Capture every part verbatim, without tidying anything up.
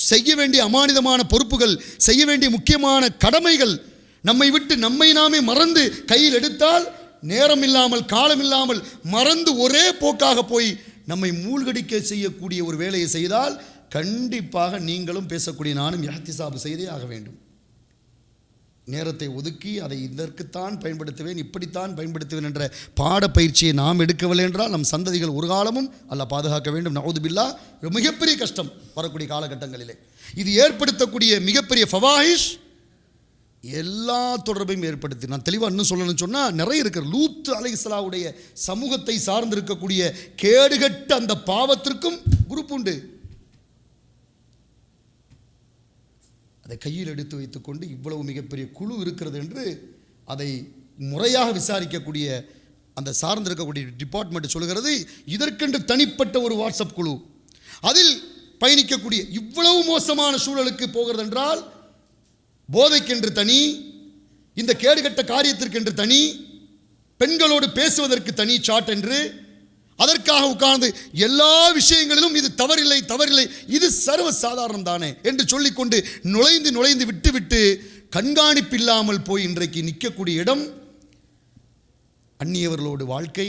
செய்ய வேண்டிய அமானிதமான பொறுப்புகள், செய்ய வேண்டிய முக்கியமான கடமைகள் நம்மை விட்டு நம்மை நாமே மறந்து கையில் எடுத்தால், நேரம் இல்லாமல் காலம் இல்லாமல் மறந்து ஒரே போக்காக போய் நம்மை மூழ்கடிக்க செய்யக்கூடிய ஒரு வேலையை செய்தால் கண்டிப்பாக நீங்களும் பேசக்கூடிய நானும் இஹ்திசாப் செய்தே ஆக வேண்டும். நேரத்தை ஒதுக்கி அதை இதற்குத்தான் பயன்படுத்துவேன், இப்படித்தான் பயன்படுத்துவேன் என்ற பாடப்பயிற்சியை நாம் எடுக்கவில்லை என்றால் நம் சந்ததிகள் ஒரு காலமும் அல்லாஹ் பாதுகாக்க வேண்டும். நஊது பில்லாஹ். மிகப்பெரிய கஷ்டம் வரக்கூடிய காலகட்டங்களிலே இது ஏற்படுத்தக்கூடிய மிகப்பெரிய ஃபவாஹிஷ் எல்லா தொடர்பையும் ஏற்படுத்தி, நான் தெளிவாக இன்னும் சொல்லணும்னு சொன்னால் நிறைய இருக்கிற லூத் அலைஹிஸ்ஸலாமுடைய சமூகத்தை சார்ந்திருக்கக்கூடிய கேடுகட்ட அந்த பாவத்திற்கும் குரூப் உண்டு. அதை கையில் எடுத்து வைத்துக்கொண்டு இவ்வளவு மிகப்பெரிய குழு இருக்கிறது என்று அதை முறையாக விசாரிக்கக்கூடிய அந்த சார்ந்திருக்கக்கூடிய டிபார்ட்மெண்ட் சொல்கிறது. இதற்கென்று தனிப்பட்ட ஒரு வாட்ஸ்அப் குழு, அதில் பயணிக்கக்கூடிய இவ்வளவு மோசமான சூழலுக்கு போகிறது என்றால், போதைக்கென்று தனி, இந்த கேடுகட்ட காரியத்திற்கென்று தனி, பெண்களோடு பேசுவதற்கு தனி சாட் என்று, அதற்காக உட்கார்ந்து எல்லா விஷயங்களிலும் இது தவறில்லை தவறில்லை இது சர்வ சாதாரணம் தானே என்று சொல்லிக்கொண்டு நுழைந்து நுழைந்து விட்டு விட்டு கண்காணிப்பு இல்லாமல் போய் இன்றைக்கு நிற்கக்கூடிய இடம் அந்நியவர்களோடு வாழ்க்கை.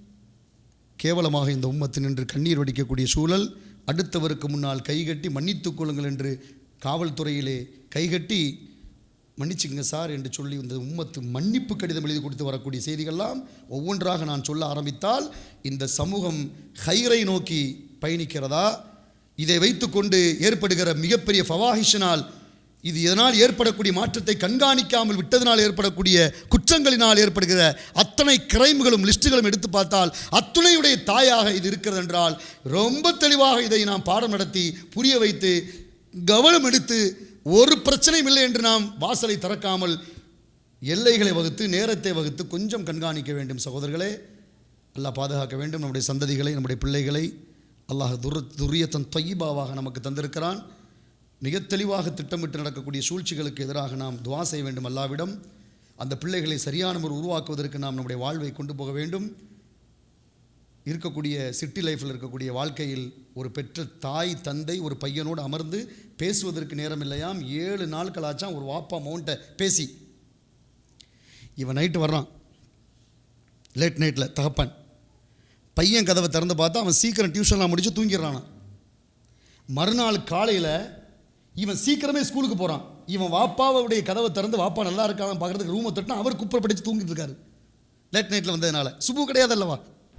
கேவலமாக இந்த உம்மத்து நின்று கண்ணீர் வடிக்கக்கூடிய சூழல், அடுத்தவருக்கு முன்னால் கைகட்டி மன்னித்துக் கொள்ளுங்கள் என்று காவல்துறையிலே கைகட்டி மன்னிச்சுங்க சார் என்று சொல்லி இந்த உம்மத்து மன்னிப்பு கடிதம் எழுதி கொடுத்து வரக்கூடிய செய்திகள்லாம் ஒவ்வொன்றாக நான் சொல்ல ஆரம்பித்தால் இந்த சமூகம் ஹைரை நோக்கி பயணிக்கிறதா, இதை வைத்துக்கொண்டு ஏற்படுகிற மிகப்பெரிய ஃபவாஹிஷினால், இது இதனால் ஏற்படக்கூடிய மாற்றத்தை கண்காணிக்காமல் விட்டதனால் ஏற்படக்கூடிய குற்றங்களினால் ஏற்படுகிற அத்தனை கிரைம்களும் லிஸ்ட்டுகளும் எடுத்து பார்த்தால் அத்துணையுடைய தாயாக இது இருக்கிறது என்றால், ரொம்ப தெளிவாக இதை நாம் பாடம் நடத்தி புரிய வைத்து கவனம் எடுத்து ஒரு பிரச்சனையும் இல்லை என்று நாம் வாசலை திறக்காமல் எல்லைகளை வகுத்து நேரத்தை வகுத்து கொஞ்சம் கண்காணிக்க வேண்டும். சகோதரர்களே, அல்லாஹ் பாதுகாக்க வேண்டும். நம்முடைய சந்ததிகளை, நம்முடைய பிள்ளைகளை அல்லாஹ் துர் துரியத்தன் தொய்யிபாவாக நமக்கு தந்திருக்கிறான். மிக தெளிவாக திட்டமிட்டு நடக்கக்கூடிய சூழ்ச்சிகளுக்கு எதிராக நாம் துவா செய்ய வேண்டும் அல்லாஹ்விடம். அந்த பிள்ளைகளை சரியான ஒரு உருவாக்குவதற்கு நாம் நம்முடைய வாழ்வை கொண்டு போக வேண்டும். இருக்கக்கூடிய சிட்டி லைஃப்பில் இருக்கக்கூடிய வாழ்க்கையில் ஒரு பெற்ற தாய் தந்தை ஒரு பையனோடு அமர்ந்து பேசுவதற்கு நேரம் இல்லையாம். ஏழு நாட்களாச்சாம் ஒரு வாப்பா மவுண்ட்டை பேசி. இவன் நைட்டு வர்றான், லேட் நைட்டில் தகப்பன் பையன் கதவை திறந்து பார்த்தா அவன் சீக்கிரம் டியூஷன்லாம் முடித்து தூங்கிடுறானா. மறுநாள் காலையில் இவன் சீக்கிரமே ஸ்கூலுக்கு போகிறான். இவன் வாப்பாவுடைய கதவை திறந்து வாப்பா நல்லா இருக்கான்னு பார்க்குறதுக்கு ரூமை தட்டினா அவர் குப்பரை படித்து தூங்கிட்டு இருக்காரு. லேட் நைட்டில் வந்ததுனால சுபு கிடையாது அல்லவா.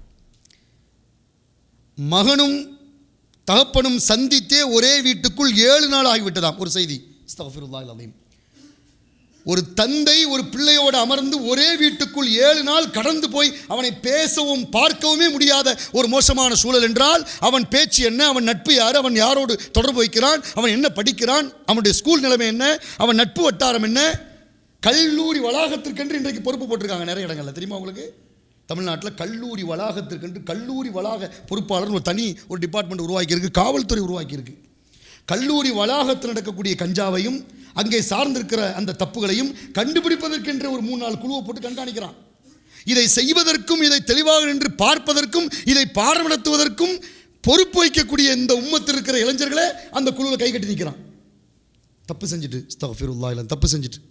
மகனும் தகப்பனும் சந்தித்தே ஒரே வீட்டுக்குள் ஏழு நாள் ஆகிவிட்டதாம். ஒரு செய்தி, அஸ்தக்ஃபிருல்லாஹ் அலீம். ஒரு தந்தை ஒரு பிள்ளையோடு அமர்ந்து ஒரே வீட்டுக்குள் ஏழு நாள் கடந்து போய் அவனை பேசவும் பார்க்கவுமே முடியாத ஒரு மோசமான சூழல் என்றால், அவன் பேச்சு என்ன, அவன் நட்பு யார், அவன் யாரோடு தொடர்பு வைக்கிறான், அவன் என்ன படிக்கிறான், அவனுடைய ஸ்கூல் நிலைமை என்ன, அவன் நட்பு வட்டாரம் என்ன. கல்லூரி வளாகத்திற்கென்று இன்றைக்கு பொறுப்பு போட்டிருக்காங்க நிறைய இடங்களில், தெரியுமா உங்களுக்கு? தமிழ்நாட்டில் கல்லூரி வளாகத்திற்கென்று கல்லூரி வளாக பொறுப்பாளர் ஒரு தனி ஒரு டிபார்ட்மெண்ட் உருவாக்கியிருக்கு, காவல்துறை உருவாக்கியிருக்கு. கல்லூரி வளாகத்தில் நடக்கக்கூடிய கஞ்சாவையும் அங்கே சார்ந்திருக்கிற அந்த தப்புகளையும் கண்டுபிடிப்பதற்கென்ற ஒரு மூணு நாள் குழுவை போட்டு கண்காணிக்கிறான். இதை செய்வதற்கும் இதை தெளிவாக நின்று பார்ப்பதற்கும் இதை பாடம் நடத்துவதற்கும் பொறுப்பு வைக்கக்கூடிய இந்த உம்மத்தில் இருக்கிற இளைஞர்களே அந்த குழுவை கை கட்டி நிற்கிறான். தப்பு செஞ்சுட்டு, அஸ்தக்ஃபிருல்லாஹ் இல்லை தப்பு செஞ்சுட்டு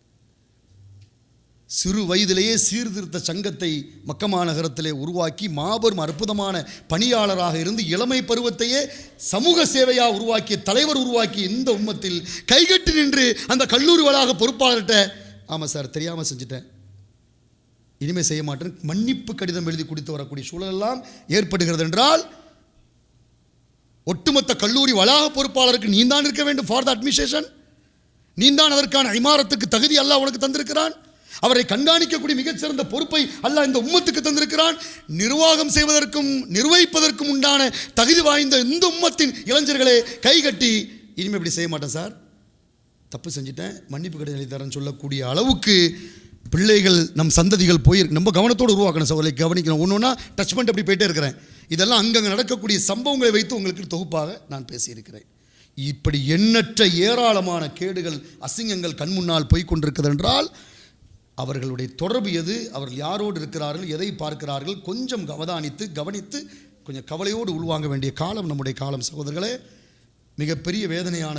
சிறு வயதிலேயே சீர்திருத்த சங்கத்தை மக்கா மாநகரத்திலே உருவாக்கி மாபெரும் அற்புதமான பணியாளராக இருந்து இளமை பருவத்தையே சமூக சேவையாக உருவாக்கிய தலைவர் உருவாக்கிய இந்த உம்மத்தில் கைகட்டி நின்று அந்த கல்லூரி வளாக பொறுப்பாளர்கிட்ட, ஆமாம் சார் தெரியாமல் செஞ்சுட்டேன், இனிமேல் செய்ய மாட்டேன், மன்னிப்பு கடிதம் எழுதி கொடுத்து வரக்கூடிய சூழலெல்லாம் ஏற்படுகிறது என்றால், ஒட்டுமொத்த கல்லூரி வளாக பொறுப்பாளருக்கு நீ தான் இருக்க வேண்டும் ஃபார் த அட்மினிஸ்ட்ரேஷன். நீ தான் அதற்கான இமாரத்துக்கு தகுதி அல்லாஹ் உனக்கு தந்திருக்கிறான். அவரை கண்காணிக்கக்கூடிய மிகச்சிறந்த பொறுப்பை அல்லாஹ் இந்த உம்மத்துக்கு தந்திருக்கிறான். நிர்வாகம் செய்வதற்கும் நிர்வகிப்பதற்கும் உண்டான தகுதி வாய்ந்த இந்த உம்மத்தின் இளைஞர்களே கைகட்டி, இனிமேல் இப்படி செய்ய மாட்டேன் சார், தப்பு செஞ்சுட்டேன், மன்னிப்பு கடிதம் எழுதி தரேன்னு சொல்லக்கூடிய அளவுக்கு பிள்ளைகள் நம் சந்ததிகள் போயிருக்கு. நம்ம கவனத்தோடு உருவாக்கணும் சோலை கவனிக்கணும். ஒன்று ஒன்றா டச் பண்ணிட்டு அப்படி போயிட்டே இருக்கிறேன். இதெல்லாம் அங்கங்கே நடக்கக்கூடிய சம்பவங்களை வைத்து உங்களுக்கு தொகுப்பாக நான் பேசியிருக்கிறேன். இப்படி எண்ணற்ற ஏராளமான கேடுகள் அசிங்கங்கள் கண் முன்னால் போய் கொண்டிருக்கிறது என்றால், அவர்களுடைய தொடர்பு எது, அவர்கள் யாரோடு இருக்கிறார்கள், எதை பார்க்கிறார்கள், கொஞ்சம் அவதானித்து கவனித்து கொஞ்சம் கவலையோடு உள்வாங்க வேண்டிய காலம் நம்முடைய காலம். சகோதரர்களே, மிகப்பெரிய வேதனையான